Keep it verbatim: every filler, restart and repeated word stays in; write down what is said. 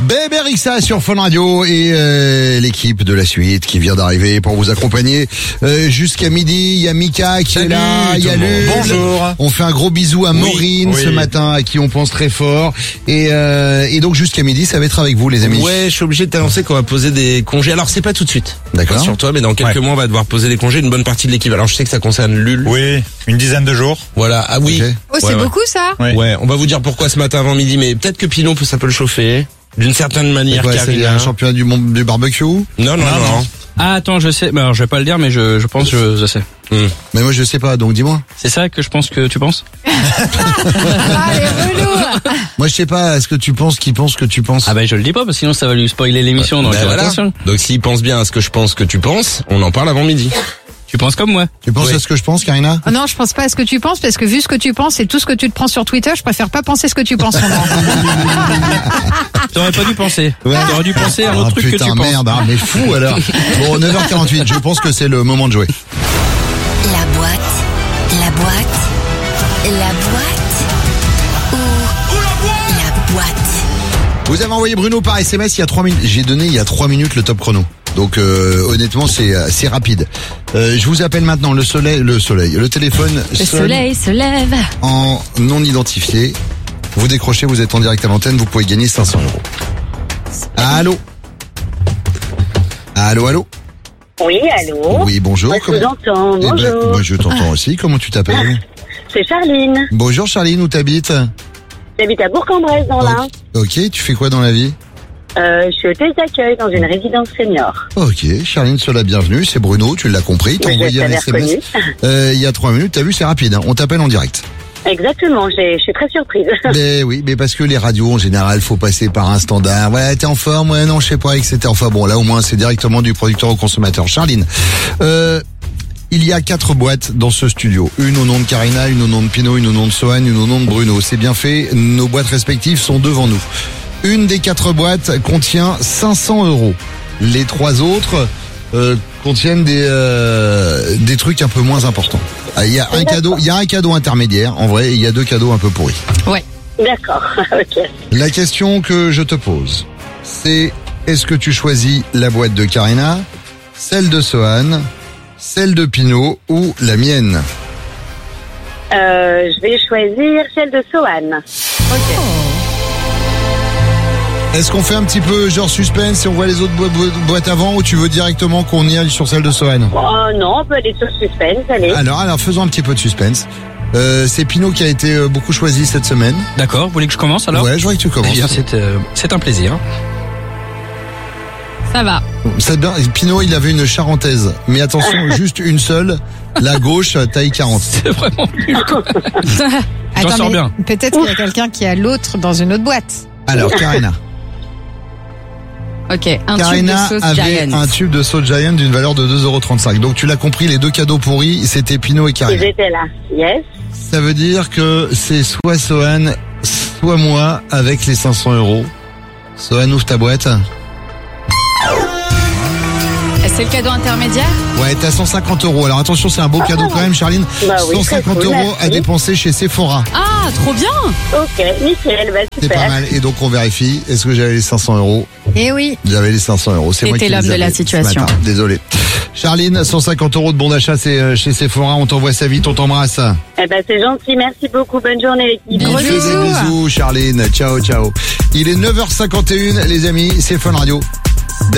Bébérixa sur Fun Radio et euh, l'équipe de la suite qui vient d'arriver pour vous accompagner euh, jusqu'à midi. Il y a Mika qui Salut, est là, il y a Lune. Bonjour. On fait un gros bisou à Oui, Maureen oui. ce matin à qui on pense très fort et, euh, et donc jusqu'à midi ça va être avec vous les amis. Ouais, je suis obligé de t'annoncer qu'on va poser des congés. Alors c'est pas tout de suite. D'accord. Sur toi, mais dans quelques Ouais. mois on va devoir poser des congés. Une bonne partie de l'équipe. Alors je sais que ça concerne Lul. Oui, une dizaine de jours. Voilà. Ah oui. Ok. Oh, c'est Ouais, ouais. beaucoup ça. Ouais. Ouais. On va vous dire pourquoi ce matin avant midi, mais peut-être que Pinot peut ça peut le chauffer d'une certaine manière. Ouais, c'est Karina. un championnat du monde du barbecue. Non, non, non. Non, non. Ah attends, je sais. Bah, alors, je vais pas le dire, mais je, je pense, je, je sais. Hum. Mais moi je sais pas, donc dis-moi. C'est ça que je pense que tu penses. Ah, les relous. Moi je sais pas, est-ce que tu penses qu'il pense que tu penses? Ah bah je le dis pas, parce que sinon ça va lui spoiler l'émission. Donc Ben euh, voilà. attention. Donc s'il pense bien à ce que je pense que tu penses, on en parle avant midi. Tu penses comme moi. Tu penses Oui. à ce que je pense, Karina? Oh non, je pense pas à ce que tu penses, parce que vu ce que tu penses et tout ce que tu te prends sur Twitter, je préfère pas penser ce que tu penses. T'aurais pas dû penser. Ouais. T'aurais dû penser à un autre Ah, truc putain, que tu merde, hein, mais fou alors. Bon, neuf heures quarante-huit, je pense que c'est le moment de jouer. La boîte, la boîte, la boîte ou la boîte. Vous avez envoyé Bruno par S M S il y a trois minutes. J'ai donné il y a trois minutes le top chrono. Donc euh, honnêtement c'est c'est rapide. Euh, je vous appelle maintenant le soleil, le soleil, le téléphone Le sonne soleil se lève. en non identifié. Vous décrochez, vous êtes en direct à l'antenne, vous pouvez gagner cinq cents euros. Allô. Allô, allô. Oui, allô. Oui, bonjour. Moi, je vous entends. Eh ben, Bonjour. moi je t'entends aussi. Comment tu t'appelles? C'est Charline. Bonjour Charline, où t'habites? J'habite à Bourg-en-Bresse, dans l'Ain. Ok, tu fais quoi dans la vie? Euh, je suis hôtesse d'accueil dans une résidence senior. Ok, Charline, sois la bienvenue, c'est Bruno, tu l'as compris, t'as Mais je envoyé un l'avais S M S reconnu. euh, il y a trois minutes, t'as vu, c'est rapide, hein, on t'appelle en direct. Exactement, j'ai- je suis très surprise. Mais oui, mais parce que les radios, en général, faut passer par un standard. Ouais, t'es en forme, ouais, non, je sais pas, et cetera. Enfin bon, là au moins, c'est directement du producteur au consommateur. Charline, euh, il y a quatre boîtes dans ce studio. Une au nom de Karina, une au nom de Pinot, une au nom de Sohan, une au nom de Bruno. C'est bien fait, nos boîtes respectives sont devant nous. Une des quatre boîtes contient cinq cents euros. Les trois autres euh, contiennent des euh, des trucs un peu moins importants. Ah, il y a un cadeau, il y a un cadeau intermédiaire en vrai, et il y a deux cadeaux un peu pourris. Ouais. D'accord, ok. La question que je te pose, c'est est-ce que tu choisis la boîte de Karina, celle de Sohan, celle de Pinot ou la mienne? Euh, je vais choisir celle de Sohan. Est-ce qu'on fait un petit peu genre suspense et on voit les autres bo- bo- boîtes avant ou tu veux directement qu'on y aille sur celle de Sohan? Oh non, on peut aller sur suspense, allez. Alors, alors faisons un petit peu de suspense. Euh, c'est Pinot qui a été euh, beaucoup choisi cette semaine. D'accord. Vous voulez que je commence alors? Ouais, je vois que tu Eh commences. bien, c'est euh, c'est un plaisir. Ça va. C'est bien. Pinot, il avait une charentaise, mais attention, juste une seule, la gauche, taille quarante. C'est vraiment nul. Attends, sors mais bien. peut-être qu'il y a quelqu'un qui a l'autre dans une autre boîte. Alors, Karina. Ok, un Karina tube de sauce avait Giant. un tube de sauce Giant d'une valeur de deux euros trente-cinq. Donc tu l'as compris, les deux cadeaux pourris, c'était Pinot et Ils Karina. étaient là, yes. Ça veut dire que c'est soit Sohan, soit moi avec les cinq cents euros. Sohan, ouvre ta boîte. C'est le cadeau intermédiaire? Ouais, t'as cent cinquante euros. Alors attention, c'est un beau cadeau quand même, Charline. Bah oui, cent cinquante très cool, euros à merci. dépenser chez Sephora. Ah, trop bien. Ok, nickel, bah C'est pas super. mal. Et donc on vérifie. Est-ce que j'avais les cinq cents euros? Eh oui. J'avais les cinq cents euros. C'est moi T'étais qui l'homme les de la avais ce situation. matin. Désolé. Charline, cent cinquante euros de bon d'achat, c'est euh, chez Sephora. On t'envoie ça vite, on t'embrasse. Eh ben c'est gentil, merci beaucoup, bonne journée l'équipe. Gros Je fais bisous. des bisous, Charline. Ciao, ciao. Il est neuf heures cinquante et une, les amis. C'est Fun Radio.